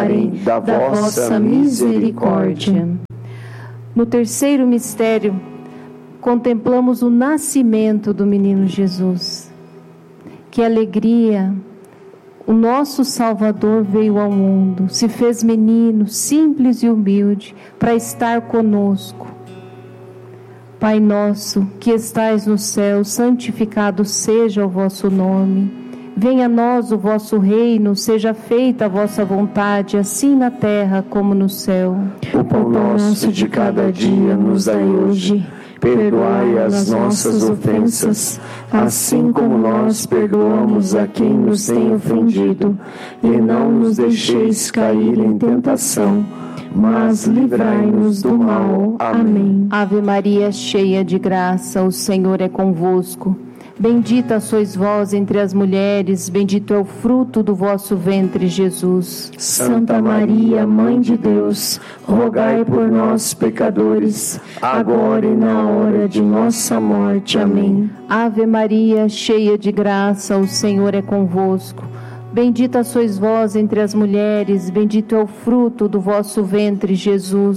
lembrarem da vossa misericórdia. No terceiro mistério, contemplamos o nascimento do menino Jesus. Que alegria! O nosso Salvador veio ao mundo, se fez menino, simples e humilde, para estar conosco. Pai nosso, que estais no céu, santificado seja o vosso nome. Venha a nós o vosso reino, seja feita a vossa vontade, assim na terra como no céu. O pão nosso de cada dia nos dai hoje. Perdoai as nossas ofensas, assim como nós perdoamos a quem nos tem ofendido. E não nos deixeis cair em tentação, mas livrai-nos do mal. Amém. Ave Maria, cheia de graça, o Senhor é convosco. Bendita sois vós entre as mulheres, bendito é o fruto do vosso ventre, Jesus. Santa Maria, Mãe de Deus, rogai por nós, pecadores, agora e na hora de nossa morte. Amém. Ave Maria, cheia de graça, o Senhor é convosco. Bendita sois vós entre as mulheres, bendito é o fruto do vosso ventre, Jesus.